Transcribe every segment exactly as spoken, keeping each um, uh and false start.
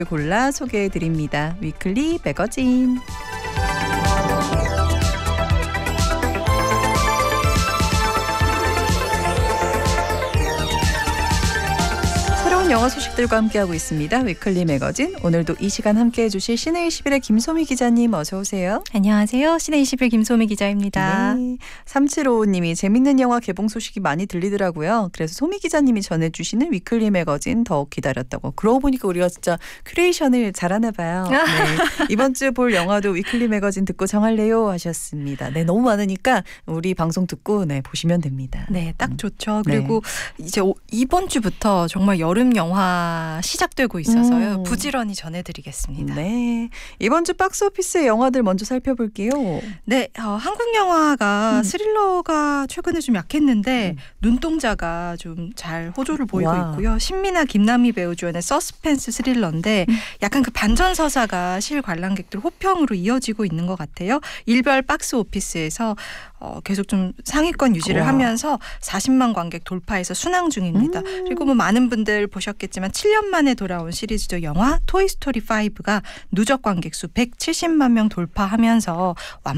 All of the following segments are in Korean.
골라 소개해드립니다. 위클리 매거진. 새로운 영화 소식들과 함께하고 있습니다. 위클리 매거진. 오늘도 이 시간 함께해 주실 시네이십일의 김소미 기자님 어서 오세요. 안녕하세요. 시네이십일 김소미 기자입니다. 네. 삼칠오오님이 재밌는 영화 개봉 소식이 많이 들리더라고요. 그래서 소미 기자님이 전해주시는 위클리 매거진 더욱 기다렸다고. 그러고 보니까 우리가 진짜 큐레이션을 잘하나 봐요. 네. 이번 주 볼 영화도 위클리 매거진 듣고 정할래요 하셨습니다. 네, 너무 많으니까 우리 방송 듣고 네 보시면 됩니다. 네, 딱 좋죠. 그리고 네. 이제 이번 주부터 정말 여름 영화 시작되고 있어서요. 음. 부지런히 전해드리겠습니다. 네, 이번 주 박스오피스의 영화들 먼저 살펴볼게요. 네, 어, 한국 영화가 음. 스릴러가 최근에 좀 약했는데 음. 눈동자가 좀 잘 호조를 보이고 와. 있고요. 신민아 김남희 배우 주연의 서스펜스 스릴러인데 음. 약간 그 반전서사가 실관람객들 호평으로 이어지고 있는 것 같아요. 일별 박스오피스에서 어, 계속 좀 상위권 유지를 와. 하면서 사십만 관객 돌파해서 순항 중입니다. 음. 그리고 뭐 많은 분들 보셨겠지만 칠 년 만에 돌아온 시리즈죠. 영화 토이스토리 파이브가 누적 관객 수 백칠십만 명 돌파하면서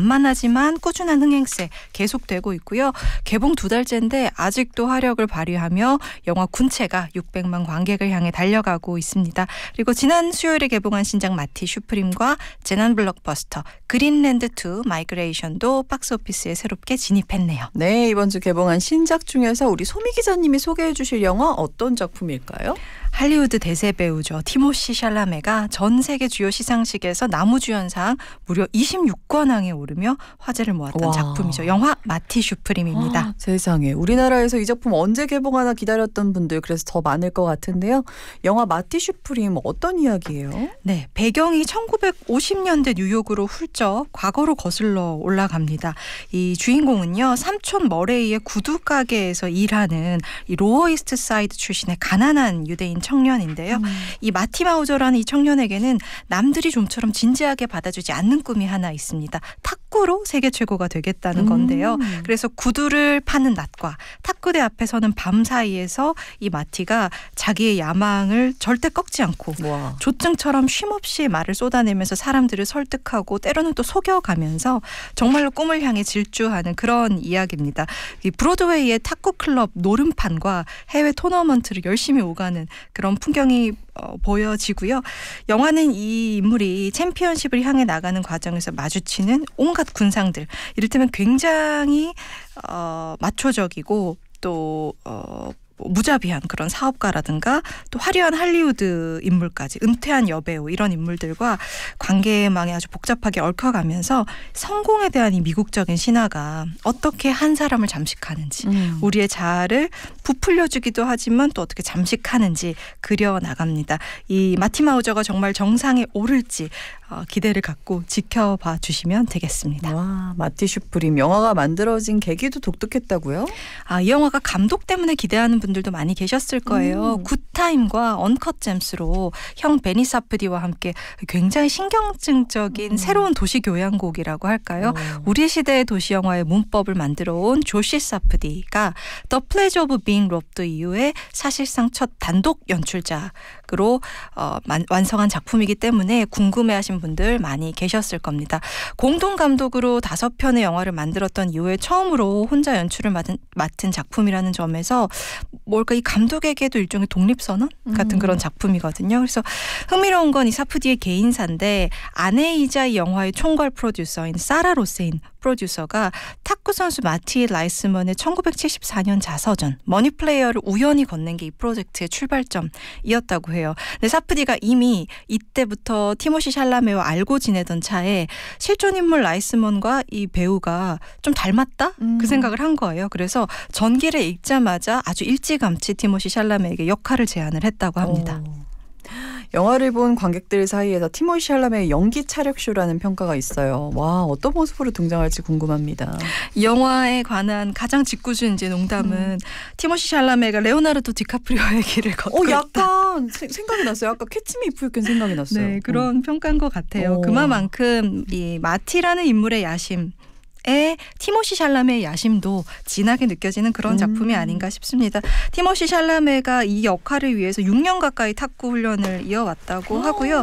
완만하지만 꾸준한 흥행세 계속되고 있고요. 개봉 두 달째인데 아직도 화력을 발휘하며 영화 군체가 육백만 관객을 향해 달려가고 있습니다. 그리고 지난 수요일에 개봉한 신작 마티 슈프림과 재난 블록버스터 그린랜드 투 마이그레이션도 박스오피스에 새롭게 진입했네요. 네, 이번 주 개봉한 신작 중에서 우리 소미 기자님이 소개해 주실 영화 어떤 작품일까요? 할리우드 대세 배우죠. 티모시 샬라메가 전 세계 주요 시상식에서 나무주연상 무려 이십육 관왕에 오르며 화제를 모았던 와. 작품이죠. 영화 마티 슈프림입니다. 아, 세상에. 우리나라에서 이 작품 언제 개봉하나 기다렸던 분들 그래서 더 많을 것 같은데요. 영화 마티 슈프림 어떤 이야기예요? 네, 배경이 천구백오십 년대 뉴욕으로 훌쩍 과거로 거슬러 올라갑니다. 이 주인공은요. 삼촌 머레이의 구두 가게에서 일하는 이 로어 이스트 사이드 출신의 가난한 유대인 청년인데요. 음. 이 마티 마우저라는 이 청년에게는 남들이 좀처럼 진지하게 받아주지 않는 꿈이 하나 있습니다. 탁구로 세계 최고가 되겠다는 건데요. 음. 그래서 구두를 파는 낮과 탁구대 앞에 서는 밤 사이에서 이 마티가 자기의 야망을 절대 꺾지 않고 와. 조증처럼 쉼없이 말을 쏟아내면서 사람들을 설득하고 때로는 또 속여가면서 정말로 꿈을 향해 질주하는 그런 이야기입니다. 이 브로드웨이의 탁구 클럽 노름판과 해외 토너먼트를 열심히 오가는 그런 풍경이 어, 보여지고요. 영화는 이 인물이 챔피언십을 향해 나가는 과정에서 마주치는 온갖 군상들, 이를테면 굉장히 어, 마초적이고 또 어, 무자비한 그런 사업가라든가 또 화려한 할리우드 인물까지 은퇴한 여배우 이런 인물들과 관계망에 아주 복잡하게 얽혀가면서 성공에 대한 이 미국적인 신화가 어떻게 한 사람을 잠식하는지 음. 우리의 자아를 부풀려주기도 하지만 또 어떻게 잠식하는지 그려나갑니다. 이 마티 마우저가 정말 정상에 오를지 어, 기대를 갖고 지켜봐 주시면 되겠습니다. 와, 마티 슈프림 영화가 만들어진 계기도 독특했다고요? 아, 이 영화가 감독 때문에 기대하는 분들도 많이 계셨을 거예요. 음. 굿타임과 언컷 잼스로 형 베니 사프디와 함께 굉장히 신경증적인 음. 새로운 도시 교향곡이라고 할까요? 오. 우리 시대의 도시 영화의 문법을 만들어 온 조시 사프디가 The Pleasure of Being Robbed 이후에 사실상 첫 단독 연출작으로 어, 만, 완성한 작품이기 때문에 궁금해하신 분들 많이 계셨을 겁니다. 공동 감독으로 다섯 편의 영화를 만들었던 이후에 처음으로 혼자 연출을 맡은, 맡은 작품이라는 점에서 뭘까 이 감독에게도 일종의 독립선언 같은 음. 그런 작품이거든요. 그래서 흥미로운 건 이 사프디의 개인사인데 아내이자 이 영화의 총괄 프로듀서인 사라 로세인 프로듀서가 탁구 선수 마티 라이스먼의 천구백칠십사 년 자서전 머니플레이어를 우연히 건넨 게 이 프로젝트의 출발점이었다고 해요. 근데 사프디가 이미 이때부터 티모시 샬라메와 알고 지내던 차에 실존 인물 라이스먼과 이 배우가 좀 닮았다? 음. 그 생각을 한 거예요. 그래서 전기를 읽자마자 아주 일찌감치 티모시 샬라메에게 역할을 제안을 했다고 합니다. 오. 영화를 본 관객들 사이에서 티모시 샬라메의 연기 차력쇼라는 평가가 있어요. 와, 어떤 모습으로 등장할지 궁금합니다. 이 영화에 관한 가장 짓궂은 이제 농담은 음. 티모시 샬라메가 레오나르도 디카프리오의 길을 걷고 어, 약간 세, 생각이 났어요. 아까 캐치미 이프 유캔 생각이 났어요. 네, 그런 음. 평가인 것 같아요. 오. 그만큼 이 마티라는 인물의 야심 에 티모시 샬라메의 야심도 진하게 느껴지는 그런 작품이 음. 아닌가 싶습니다. 티모시 샬라메가 이 역할을 위해서 육 년 가까이 탁구 훈련을 이어왔다고 하고요.